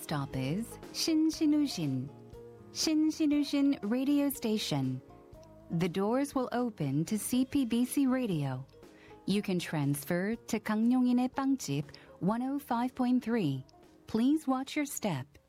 stop is Shinshinu-shin. Shinshinu-shin radio station. The doors will open to CPBC radio. You can transfer to Gangneong인의 빵집 105.3. Please watch your step.